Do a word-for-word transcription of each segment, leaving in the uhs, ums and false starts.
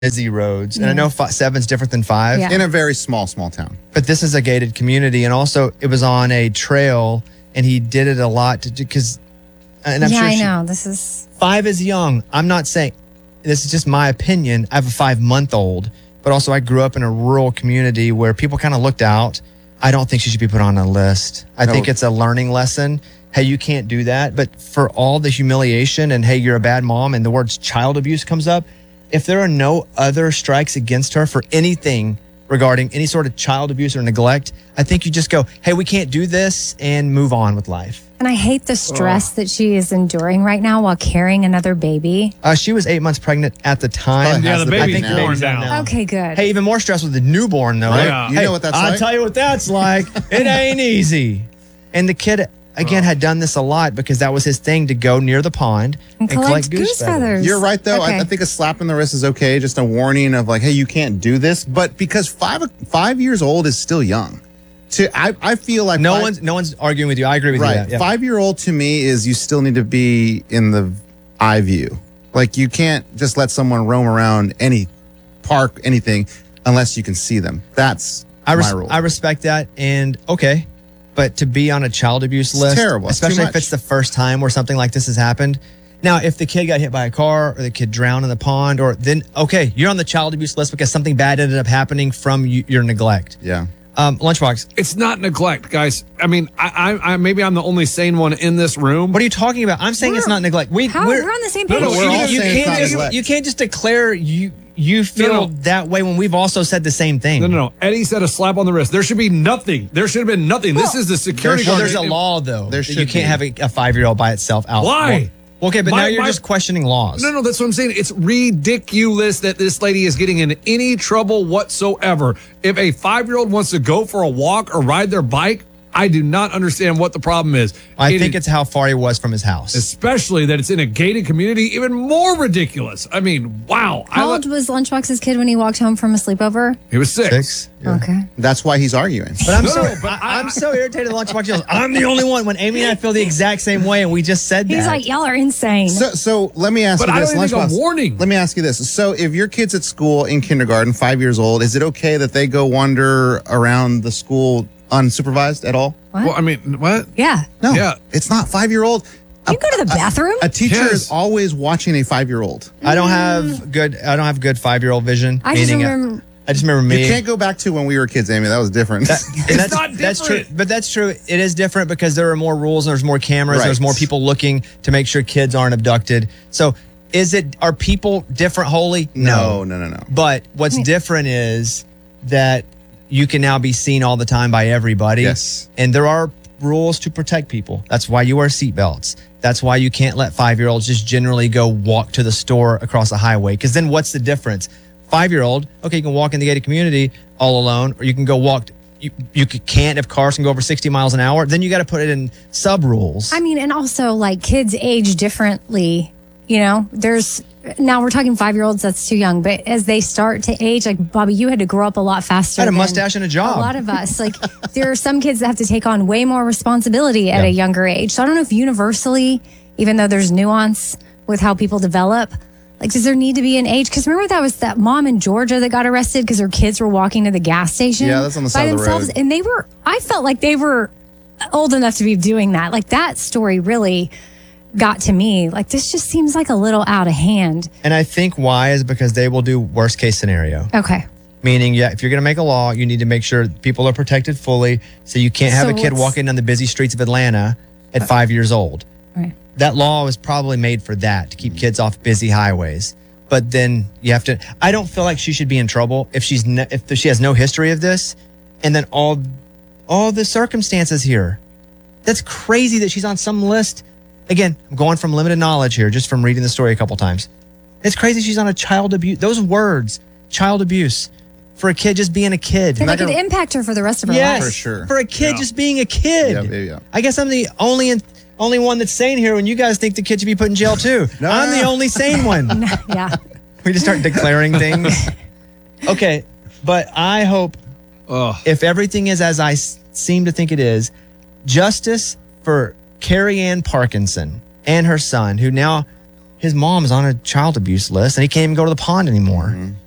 busy roads. And Yeah. I know five, seven's different than five. Yeah. In a very small, small town. But this is a gated community. And also, it was on a trail, and he did it a lot to because, and I'm yeah, sure I she- know. This is five is young. I'm not saying, this is just my opinion. I have a five month old, but also I grew up in a rural community where people kind of looked out. I don't think she should be put on a list. I No. think it's a learning lesson. Hey, you can't do that. But for all the humiliation and hey, you're a bad mom and the words child abuse comes up, if there are no other strikes against her for anything regarding any sort of child abuse or neglect, I think you just go, hey, we can't do this and move on with life. And I hate the stress that she is enduring right now while carrying another baby. Uh, she was eight months pregnant at the time. Probably Yeah, has the the I baby's think baby the now. born baby's out now. now. Okay, good. Hey, even more stress with the newborn, though. Right. Right? You Hey, know what that's I'll like? tell you what that's like. It ain't easy. And the kid, again, had done this a lot because that was his thing to go near the pond And collect goose feathers. You're right, though. Okay. I, I think a slap in the wrist is okay. Just a warning of like, hey, you can't do this. But because five five years old is still young. To I, I feel like No five, one's no one's arguing with you. I agree with right. you. That, yeah. Five year old to me is you still need to be in the eye view. Like you can't just let someone roam around any park, anything, unless you can see them. That's I, res- my rule. I respect that. And okay, but to be on a child abuse It's list, terrible. It's too especially if much. it's the first time where something like this has happened. Now, if the kid got hit by a car or the kid drowned in the pond, or then okay, you're on the child abuse list because something bad ended up happening from y- your neglect. yeah. Um, Lunchbox, It's not neglect, guys. I mean, I, I, I maybe I'm the only sane one in this room. what are you talking about? I'm saying it's We're- not neglect. We, How? we're, We're on the same No, page. no, we're you, all you saying it's can't not just, neglect. you can't just declare you you feel no. that way when we've also said the same thing. No, no, no. Eddie said a slap on the wrist. There should be nothing. There should have been nothing. this Well, is the security Well, guard. there's a law though. There that should you can't be. have a, a five year old by itself out. Why? Well, okay, but My- now you're my- just questioning laws. No, no, that's what I'm saying. It's ridiculous that this lady is getting in any trouble whatsoever. If a five-year-old wants to go for a walk or ride their bike, I do not understand what the problem is. I It think is- it's how far he was from his house. especially that it's in a gated community, even more ridiculous. I mean, wow. I How let- old was Lunchbox's kid when he walked home from a sleepover? he was six. Six. Yeah. Okay. That's why he's arguing. But I'm No, so no, but I, I'm so irritated. Lunchbox yells, "I'm the only one." When Amy and I feel the exact same way, and we just said that. He's like, y'all are insane. So, so let me ask But you I this. don't even think a Lunchbox. warning. Let me ask you this. So, if your kid's at school in kindergarten, five years old, is it okay that they go wander around the school unsupervised at all? What? Well, I mean, what? yeah. No. Yeah. It's not five year old. You go to the bathroom? A teacher Yes. is always watching a five year old. I don't have good. I don't have good five year old vision. I just meaning, uh, remember- I just remember me. You can't go back to when we were kids, Amy. That was different. That- and that's, not that's true, different. but that's true. It is different because there are more rules and there's more cameras. Right. There's more people looking to make sure kids aren't abducted. So, is it are people different wholly? no, no, no, no. But what's different is that you can now be seen all the time by everybody. Yes. And there are rules to protect people. That's why you wear seatbelts. That's why you can't let five-year-olds just generally go walk to the store across the highway. Because then what's the difference? Five-year-old, okay, you can walk in the gated community all alone, or you can go walk. You, you can't if cars can go over sixty miles an hour. Then you got to put it in sub rules. I mean, and also like kids age differently. You know, there's now we're talking five year olds, that's too young. But as they start to age, like Bobby, you had to grow up a lot faster. I had a than mustache and a job. A lot of us, like there are some kids that have to take on way more responsibility at Yeah. a younger age. So I don't know if universally, even though there's nuance with how people develop, like does there need to be an age? Because remember that was that mom in Georgia that got arrested because her kids were walking to the gas station. Yeah, that's on the by side of the themselves, road. and they were. I felt like they were old enough to be doing that. Like that story really got to me. Like this just seems like a little out of hand. and I think why is because they will do worst case scenario. Okay. Meaning, yeah, if you're going to make a law, you need to make sure people are protected fully. So you can't have So a kid what's- walking down the busy streets of Atlanta at five years old. Right. That law was probably made for that, to keep kids off busy highways. But then you have to. I don't feel like she should be in trouble if she's ne- if she has no history of this, and then all all the circumstances here. That's crazy that she's on some list. Again, I'm going from limited knowledge here, just from reading the story a couple times. It's crazy she's on a child abuse. Those words, child abuse, for a kid just being a kid. And Not it could gonna- impact her for the rest of her Yes, life. For sure. For a kid Yeah. just being a kid. Yeah, yeah, yeah. I guess I'm the only only one that's sane here when you guys think the kid should be put in jail too. No, I'm no, the no. only sane one. Yeah. We just start declaring things. Okay, but I hope Ugh. if everything is as I s- seem to think it is, justice for Carrie Ann Parkinson and her son, who now his mom's on a child abuse list and he can't even go to the pond anymore.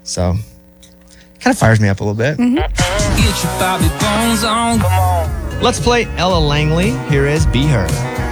So, kind of fires me up a little bit. Mm-hmm. Get your Bobby Bones on. Come on. Let's play Ella Langley. Here is Be Her.